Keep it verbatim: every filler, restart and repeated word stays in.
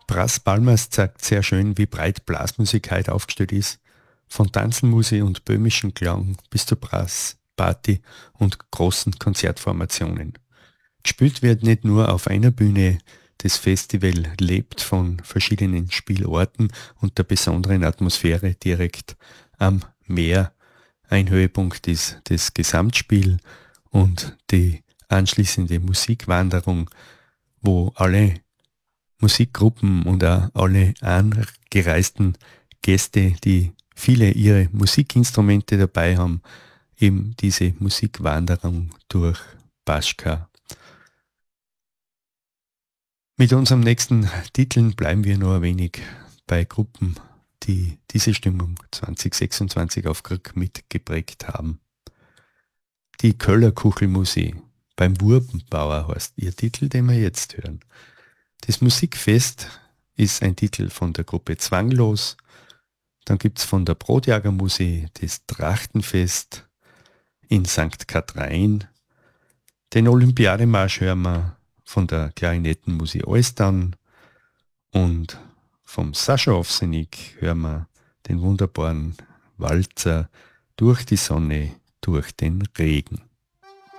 Brass Balmers zeigt sehr schön, wie breit Blasmusik heute aufgestellt ist. Von Tanzenmusik und böhmischen Klang bis zu Brass, Party und großen Konzertformationen. Gespielt wird nicht nur auf einer Bühne, das Festival lebt von verschiedenen Spielorten und der besonderen Atmosphäre direkt am Meer. Ein Höhepunkt ist das Gesamtspiel und die anschließende Musikwanderung, wo alle Musikgruppen und auch alle angereisten Gäste, die viele ihre Musikinstrumente dabei haben, eben diese Musikwanderung durch Baschka. Mit unserem nächsten Titel bleiben wir nur ein wenig bei Gruppen, die diese Stimmung zwanzig sechsundzwanzig auf Krück mitgeprägt haben. Die Köller Kuchelmusik beim Wurbenbauer heißt ihr Titel, den wir jetzt hören. Das Musikfest ist ein Titel von der Gruppe Zwanglos. Dann gibt es von der Brotjagermusik das Trachtenfest in Sankt Kathrein. Den Olympiademarsch hören wir von der Klarinettenmusik Alstan und vom Sascha Ovsenik hören wir den wunderbaren Walzer Durch die Sonne, durch den Regen.